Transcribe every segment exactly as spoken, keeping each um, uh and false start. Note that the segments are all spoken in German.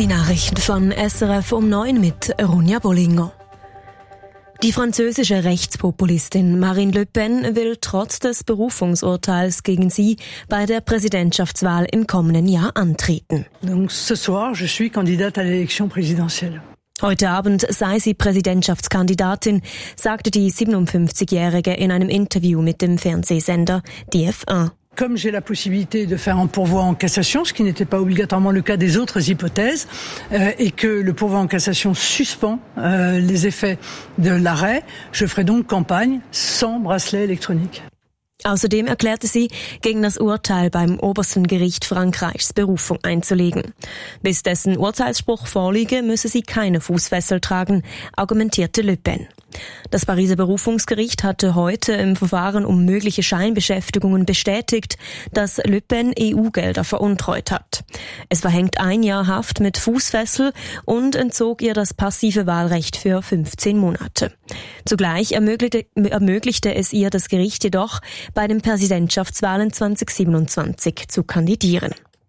Die Nachrichten von S R F um neun mit Ronja Bollinger. Die französische Rechtspopulistin Marine Le Pen will trotz des Berufungsurteils gegen sie bei der Präsidentschaftswahl im kommenden Jahr antreten. Donc ce soir, je suis candidate à l'élection présidentielle. Heute Abend sei sie Präsidentschaftskandidatin, sagte die siebenundfünfzigjährige in einem Interview mit dem Fernsehsender D F eins. Comme j'ai la possibilité de faire un pourvoi en cassation, ce qui n'était pas obligatoirement le cas des autres hypothèses, euh, et que le pourvoi en cassation suspend euh, les effets de l'arrêt, je ferai donc campagne sans bracelet électronique. Außerdem erklärte sie, gegen das Urteil beim obersten Gericht Frankreichs Berufung einzulegen. Bis dessen Urteilsspruch vorliege, müsse sie keine Fußfessel tragen, argumentierte Le Pen. Das Pariser Berufungsgericht hatte heute im Verfahren um mögliche Scheinbeschäftigungen bestätigt, dass Le Pen E U-Gelder veruntreut hat. Es verhängt ein Jahr Haft mit Fußfessel und entzog ihr das passive Wahlrecht für fünfzehn Monate. Zugleich ermöglichte, ermöglichte es ihr das Gericht jedoch, bei den Präsidentschaftswahlen zweitausendsiebenundzwanzig zu kandidieren.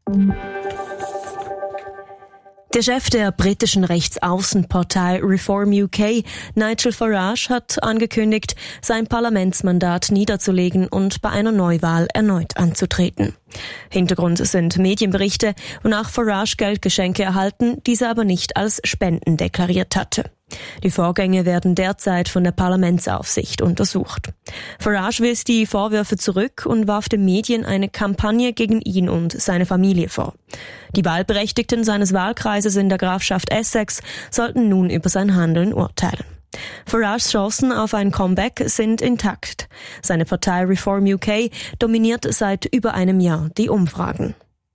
Der Chef der britischen Rechtsaußenpartei Reform U K, Nigel Farage, hat angekündigt, sein Parlamentsmandat niederzulegen und bei einer Neuwahl erneut anzutreten. Hintergrund sind Medienberichte, wonach Farage Geldgeschenke erhalten, diese aber nicht als Spenden deklariert hatte. Die Vorgänge werden derzeit von der Parlamentsaufsicht untersucht. Farage wies die Vorwürfe zurück und warf den Medien eine Kampagne gegen ihn und seine Familie vor. Die Wahlberechtigten seines Wahlkreises in der Grafschaft Essex sollten nun über sein Handeln urteilen. Farages Chancen auf ein Comeback sind intakt. Seine Partei Reform U K dominiert seit über einem Jahr die Umfragen.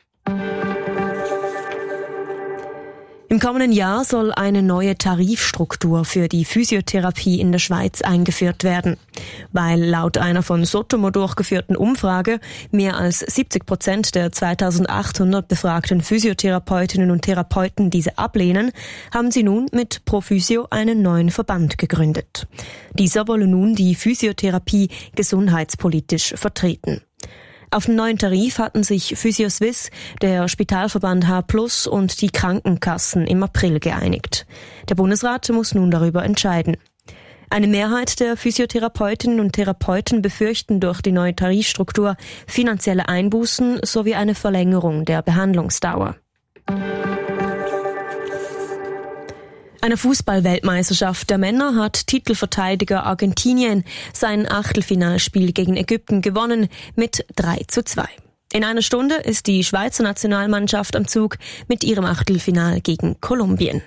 Im kommenden Jahr soll eine neue Tarifstruktur für die Physiotherapie in der Schweiz eingeführt werden. Weil laut einer von Sotomo durchgeführten Umfrage mehr als siebzig Prozent der zweitausendachthundert befragten Physiotherapeutinnen und Therapeuten diese ablehnen, haben sie nun mit Prophysio einen neuen Verband gegründet. Dieser wolle nun die Physiotherapie gesundheitspolitisch vertreten. Auf den neuen Tarif hatten sich Physio-Swiss, der Spitalverband H plus und die Krankenkassen im April geeinigt. Der Bundesrat muss nun darüber entscheiden. Eine Mehrheit der Physiotherapeutinnen und Therapeuten befürchten durch die neue Tarifstruktur finanzielle Einbußen sowie eine Verlängerung der Behandlungsdauer. Eine Fußball-Weltmeisterschaft der Männer hat Titelverteidiger Argentinien sein Achtelfinalspiel gegen Ägypten gewonnen mit drei zu zwei. In einer Stunde ist die Schweizer Nationalmannschaft am Zug mit ihrem Achtelfinal gegen Kolumbien.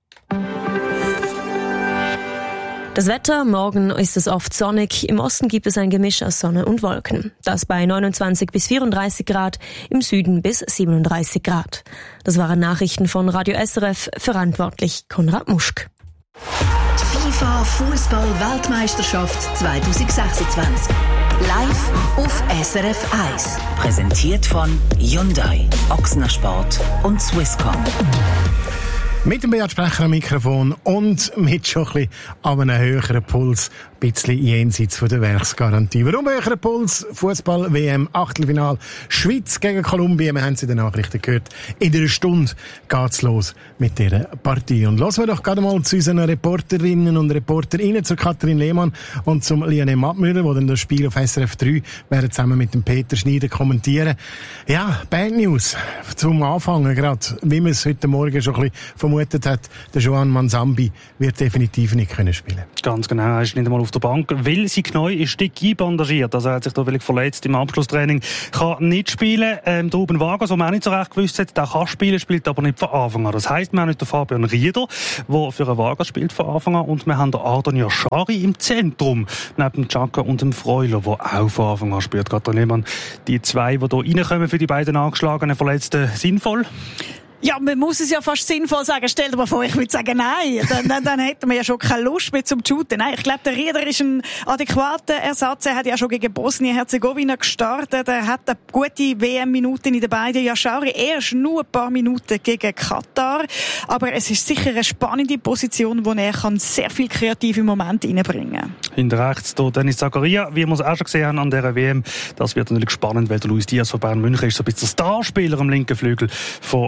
Das Wetter, morgen ist es oft sonnig, im Osten gibt es ein Gemisch aus Sonne und Wolken. Das bei neunundzwanzig bis vierunddreißig Grad, im Süden bis siebenunddreißig Grad. Das waren Nachrichten von Radio S R F, verantwortlich Konrad Muschk. Die FIFA Fußball-Weltmeisterschaft zweitausendsechsundzwanzig. Live auf S R F eins. Präsentiert von Hyundai, Ochsner Sport und Swisscom. Mit dem Beat Sprecher am Mikrofon und mit schon ein bisschen an einem höheren Puls, ein bisschen jenseits von der Werksgarantie. Warum höherer Puls? Fußball-W M Achtelfinal Schweiz gegen Kolumbien. Wir haben es in den Nachrichten gehört. In einer Stunde geht's los mit dieser Partie. Und hören wir doch gerade mal zu unseren Reporterinnen und Reporterinnen, zu Katrin Lehmann und zum Lionel Mattmüller, die dann das Spiel auf S R F drei werden zusammen mit dem Peter Schneider kommentieren. Ja, Bad News zum Anfangen gerade, wie man es heute Morgen schon ein bisschen vermutet hat, der Joan Manzambi wird definitiv nicht können spielen. Ganz genau, er ist nicht einmal auf der Bank, weil sie neu ist dick einbandagiert. Also er hat sich da wirklich verletzt im Abschlusstraining. Kann nicht spielen. Ähm, der Ruben Vargas, wo man auch nicht so recht gewusst hat, der kann spielen, spielt aber nicht von Anfang an. Das heisst, wir haben nicht den Fabian Rieder, der für einen Vargas spielt von Anfang an, und wir haben den Ardan Yashari im Zentrum, neben Chaka und dem Freuler, der auch von Anfang an spielt. Katrin Lehmann, die zwei, die hier reinkommen für die beiden angeschlagenen Verletzten, sinnvoll? Ja, man muss es ja fast sinnvoll sagen. Stell dir mal vor, ich würde sagen, nein. Dann, dann, dann hätten wir ja schon keine Lust mehr zum Shooten. Nein, ich glaube, der Rieder ist ein adäquater Ersatz. Er hat ja schon gegen Bosnien-Herzegowina gestartet. Er hat eine gute W M-Minuten in den beiden. Ja, Schauri erst nur ein paar Minuten gegen Katar. Aber es ist sicher eine spannende Position, wo er kann sehr viel kreative Momente reinbringen kann. Hinter rechts der Dennis Zakaria, wie wir es auch schon gesehen haben an dieser W M. Das wird natürlich spannend, weil der Luis Diaz von Bayern München ist so ein bisschen der Starspieler am linken Flügel von Kolumbien.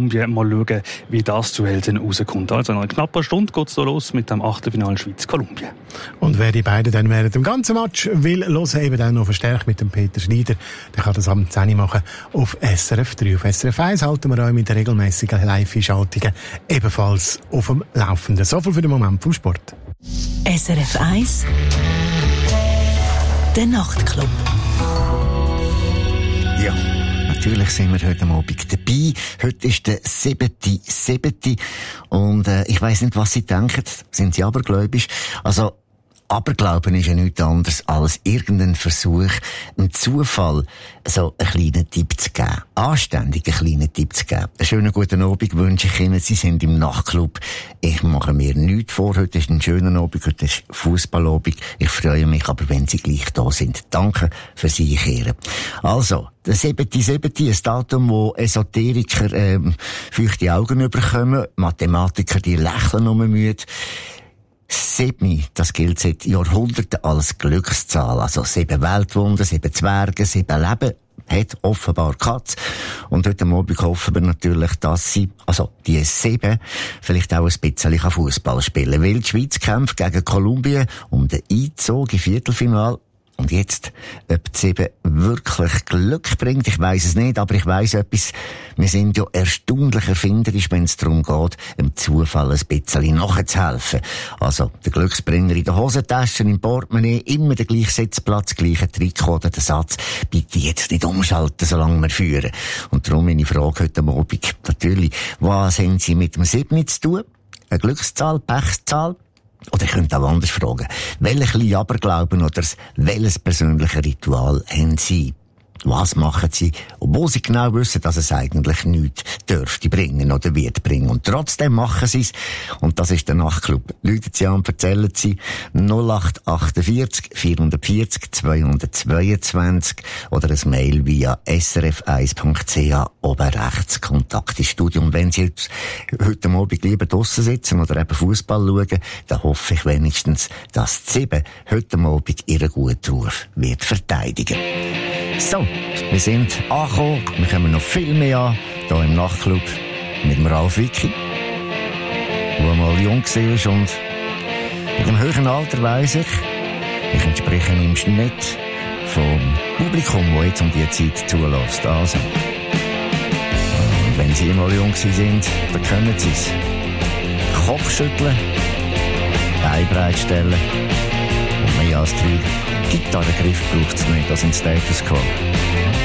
Kolumbien. Mal schauen, wie das Duell dann rauskommt. Also in einer knappen Stunde geht es so los mit dem Achtelfinale Schweiz-Kolumbien. Und wer die beiden dann während dem ganzen Match will, hören, eben dann noch verstärkt mit dem Peter Schneider, der kann das am zehn Uhr machen auf S R F drei. Auf S R F eins halten wir euch mit den regelmäßigen Live-Schaltungen ebenfalls auf dem Laufenden. So viel für den Moment vom Sport. S R F eins Der Nachtclub. Ja, natürlich sind wir heute Abend dabei. Heute ist der siebte siebte Und äh, ich weiss nicht, was Sie denken. Sind Sie abergläubisch? Also, Aberglauben ist ja nichts anderes als irgendein Versuch, einem Zufall so einen kleinen Tipp zu geben. Anständig einen kleinen Tipp zu geben. Einen schönen guten Abend wünsche ich Ihnen. Sie sind im Nachtclub. Ich mache mir nichts vor. Heute ist ein schöner Abend. Heute ist Fußballabend. Ich freue mich aber, wenn Sie gleich da sind. Danke für Sie kehren. Also, der siebte siebte ein Datum, wo Esoteriker ähm, feuchte Augen bekommen, Mathematiker, die lächeln um müde. Sieben, das gilt seit Jahrhunderten als Glückszahl. Also sieben Weltwunder, sieben Zwerge, sieben Leben. Hat offenbar Katz. Und heute Abend hoffen wir natürlich, dass sie, also die sieben, vielleicht auch ein bisschen Fußball spielen. Weil die Schweiz kämpft gegen Kolumbien um den Einzug im Viertelfinale. Und jetzt, ob die sieben wirklich Glück bringt, ich weiss es nicht, aber ich weiss etwas. Wir sind ja erstaunlich erfinderisch, wenn es darum geht, dem Zufall ein bisschen nachzuhelfen. Also, der Glücksbringer in der Hosentasche, im Portemonnaie, immer der gleiche Sitzplatz, gleiche Trikot oder der Satz, bitte jetzt nicht umschalten, solange wir führen. Und darum meine Frage heute Abend, natürlich, was haben Sie mit dem sieben zu tun? Eine Glückszahl, Pechzahl? Oder ich könnte auch anders fragen. Welche Aberglauben oder welches persönliche Ritual haben Sie? Was machen Sie, obwohl Sie genau wissen, dass es eigentlich nichts dürfte bringen oder wird bringen. Und trotzdem machen Sie es. Und das ist der Nachtclub. Läuten Sie an und erzählen Sie null acht achtundvierzig vierhundertvierzig zweihundertzweiundzwanzig oder ein Mail via s r f eins punkt c h oben rechts Kontakt ins Studio. Und wenn Sie jetzt heute Abend lieber draussen sitzen oder eben Fußball schauen, dann hoffe ich wenigstens, dass die sieben heute Abend ihren guten Ruf wird verteidigen. So, wir sind angekommen. Wir kommen noch viel mehr an, hier im Nachtclub mit dem Ralf Wicki, der mal jung war und in dem höheren Alter weiss ich, ich entspreche im Schnitt vom Publikum, das jetzt um diese Zeit zulässt. Also, wenn Sie mal jung sind, dann können Sie es. Kopf schütteln, Beine breit stellen und mehr als drei Gitarrengriffe braucht es nicht als in Status Quo.